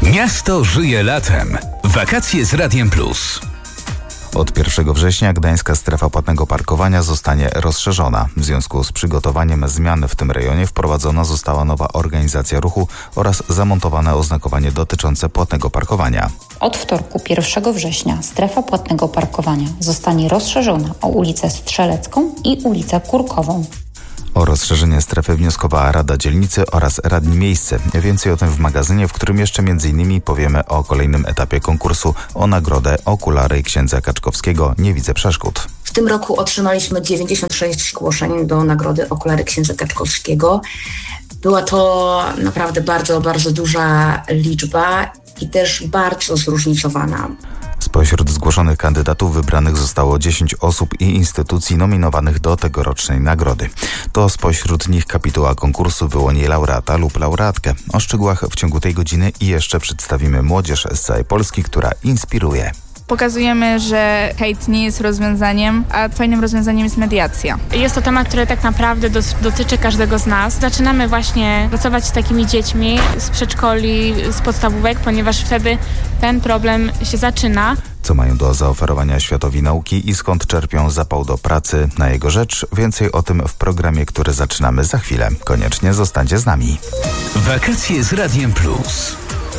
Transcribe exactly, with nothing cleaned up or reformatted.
Miasto żyje latem. Wakacje z Radiem Plus. Od pierwszego września gdańska strefa płatnego parkowania zostanie rozszerzona. W związku z przygotowaniem zmian w tym rejonie wprowadzona została nowa organizacja ruchu oraz zamontowane oznakowanie dotyczące płatnego parkowania. Od wtorku pierwszego września strefa płatnego parkowania zostanie rozszerzona o ulicę Strzelecką i ulicę Kurkową. O rozszerzenie strefy wnioskowała Rada Dzielnicy oraz radni miejscy. Więcej o tym w magazynie, w którym jeszcze między innymi powiemy o kolejnym etapie konkursu o nagrodę Okulary księdza Kaczkowskiego Nie widzę przeszkód. W tym roku otrzymaliśmy dziewięćdziesiąt sześć zgłoszeń do nagrody Okulary księdza Kaczkowskiego. Była to naprawdę bardzo, bardzo duża liczba i też bardzo zróżnicowana. Spośród zgłoszonych kandydatów wybranych zostało dziesięć osób i instytucji nominowanych do tegorocznej nagrody. To spośród nich kapituła konkursu wyłoni laureata lub laureatkę. O szczegółach w ciągu tej godziny i jeszcze przedstawimy młodzież z całej Polski, która inspiruje. Pokazujemy, że hejt nie jest rozwiązaniem, a fajnym rozwiązaniem jest mediacja. Jest to temat, który tak naprawdę dotyczy każdego z nas. Zaczynamy właśnie pracować z takimi dziećmi z przedszkoli, z podstawówek, ponieważ wtedy ten problem się zaczyna. Co mają do zaoferowania światowi nauki i skąd czerpią zapał do pracy na jego rzecz? Więcej o tym w programie, który zaczynamy za chwilę. Koniecznie zostańcie z nami. Wakacje z Radiem Plus.